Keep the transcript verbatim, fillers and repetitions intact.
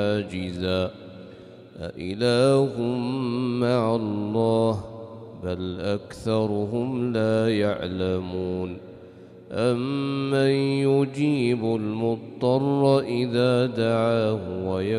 عاجزا أإله مع الله بل أكثرهم لا يعلمون أمن يجيب المضطر إذا دعاه ويكشف